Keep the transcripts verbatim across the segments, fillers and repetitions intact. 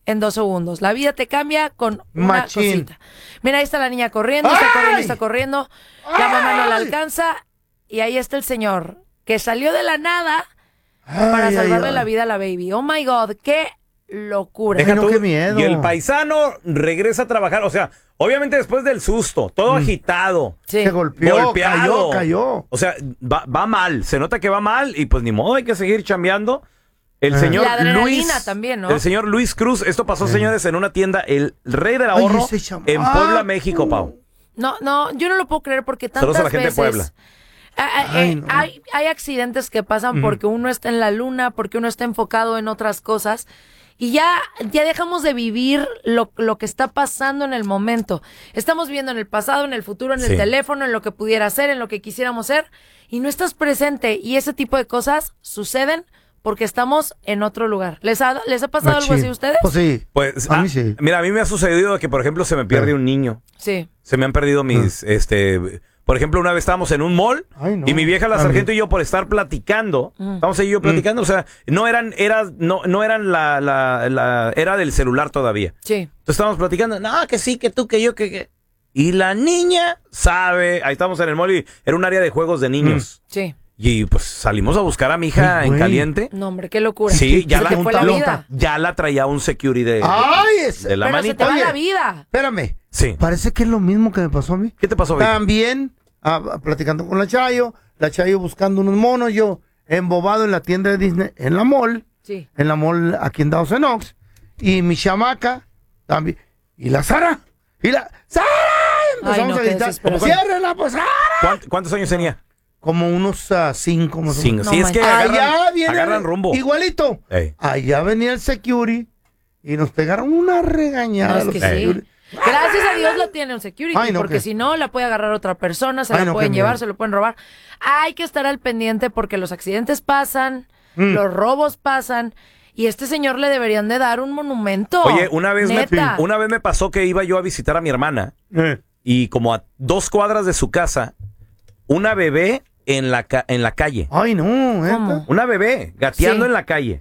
en dos segundos. La vida te cambia con una Machín. cosita. Mira, ahí está la niña corriendo, está ¡Ay! corriendo, está corriendo. La mamá no la ¡Ay! alcanza. Y ahí está el señor, que salió de la nada para Ay, salvarle ay, la ay. vida a la baby. Oh my God, qué locura. Deja Ay, no, tú, qué miedo. Y el paisano regresa a trabajar. O sea, obviamente después del susto, todo agitado. Sí. Se golpeó, golpeado. cayó, cayó. O sea, va, va mal. Se nota que va mal y pues ni modo, hay que seguir chambeando. El Ah. señor La adrenalina Luis. también, ¿no? El señor Luis Cruz. Esto pasó, señores, en una tienda, el Rey del Ahorro, ese chamaco. en Puebla, México, Pau. No, no, yo no lo puedo creer porque tantas Saludos a la gente de veces Puebla. Ah, ah, Ay, eh, no. hay, hay accidentes que pasan porque uno está en la luna, porque uno está enfocado en otras cosas y ya, ya dejamos de vivir lo, lo que está pasando en el momento. Estamos viviendo en el pasado, en el futuro, en el Sí. teléfono, en lo que pudiera ser, en lo que quisiéramos ser y no estás presente y ese tipo de cosas suceden porque estamos en otro lugar. ¿Les ha, les ha pasado algo Machín. así a ustedes? Pues sí. Pues, A ah, mí sí. mira, a mí me ha sucedido que, por ejemplo, se me pierde Ah. un niño. Sí. Se me han perdido mis, este... Por ejemplo, una vez estábamos en un mall Ay, no. y mi vieja, la A sargento, mí. y yo por estar platicando, Mm. estamos ahí yo platicando, o sea, no eran, era, no, no eran la, la, la, era del celular todavía. Sí. Entonces estábamos platicando, no, que sí, que tú, que yo, que, que... Y la niña sabe, ahí estamos en el mall y era un área de juegos de niños. Sí. Y pues salimos a buscar a mi hija Ay, en güey. caliente. No, hombre, qué locura. Sí, ya Se la, te fue la la- vida. ya la traía un security de, Ay, ese. de la Pero se te manita. va Oye. la vida. Espérame. Sí. Parece que es lo mismo que me pasó a mí. ¿Qué te pasó, Vicky? También, ah, platicando con la Chayo, la Chayo buscando unos monos, yo embobado en la tienda de Disney, en la mall, Sí. en la mall aquí en Dawson Oaks, y mi chamaca también, y la Sara, y la ¡Sara! Empezamos Ay, no, a qué gritar, desesperación. ¡ciérrenla, pues, Sara! ¿Cuántos, cuántos años tenía? Como unos ah, cinco, más o Cinco. menos. Sí, No es que manches. agarran, Allá viene agarran el- rumbo. Igualito. Ey. Allá venía el security y nos pegaron una regañada. No, es que los sí. security. Gracias a Dios la tiene un security, Ay, no, porque que- si no la puede agarrar otra persona, se Ay, la no, pueden qué llevar, miedo. se lo pueden robar. Hay que estar al pendiente porque los accidentes pasan, Mm. los robos pasan y a este señor le deberían de dar un monumento. Oye, una vez, me, Neta. una vez me pasó que iba yo a visitar a mi hermana Eh. y como a dos cuadras de su casa, una bebé en la, ca- en la calle. Ay, no, ¿eh? ¿Cómo? Una bebé gateando Sí. en la calle.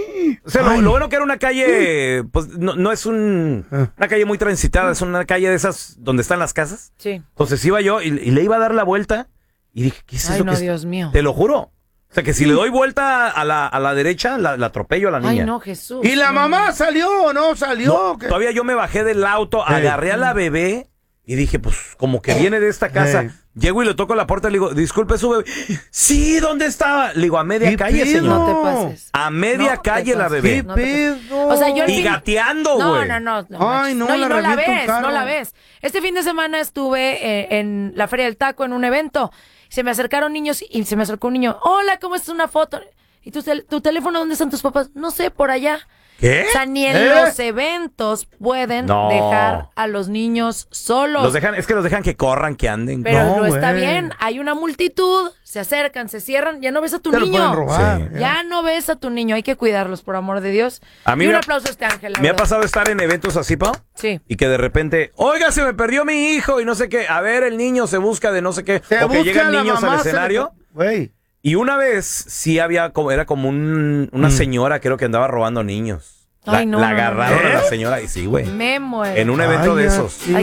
O sea, lo, Ay. lo bueno que era una calle, pues no, no es un, Ah. una calle muy transitada, es una calle de esas donde están las casas. Sí. Entonces iba yo y, y le iba a dar la vuelta y dije, ¿qué es Ay, eso? no, que es-?" Dios mío. Te lo juro. O sea, que si le doy vuelta a la, a la derecha, la, la atropello a la niña. Ay, no, Jesús. ¿Y la No, mamá salió o no salió? No, ¿Qué? todavía yo me bajé del auto, agarré a la bebé y dije, pues, como que viene de esta casa. Ey. Llego y le toco la puerta y le digo, disculpe su bebé. Sí, ¿dónde estaba? Le digo, a media ¿Qué calle, pedo? señor. No te pases. A media No te calle la pases. bebé. ¿Qué No te pases. pedo? O sea, yo el Y fin- gateando, güey. No, no, no. no Ay, manches. no, y le no la revienta un ves, carro. no la ves. Este fin de semana estuve eh, en la Feria del Taco en un evento. Se me acercaron niños y se me acercó un niño. Hola, ¿cómo estás? Una foto. ¿Y tu, tel- tu teléfono dónde están tus papás? No sé, por allá. ¿Qué? O sea, ni en ¿Eh? los eventos pueden No. dejar a los niños solos. Los dejan, es que los dejan que corran, que anden. Pero No, no, está güey. bien. Hay una multitud, se acercan, se cierran, ya no ves a tu Te lo niño. pueden robar. Sí. Ya no ves a tu niño, hay que cuidarlos, por amor de Dios. A mí y un me ha- aplauso a este ángel. la Me ha verdad. pasado estar en eventos así, Pau. Sí. Y que de repente, oiga, se me perdió mi hijo y no sé qué. A ver, el niño se busca de no sé qué. Se o que busca llegan la niños mamá, al se le- escenario. Güey. Y una vez sí había, como era como un, una Mm. señora, creo que andaba robando niños. La, Ay, no, la no, no, agarraron no. a la señora y sí, güey. Me muero. En un evento de Cállate. esos.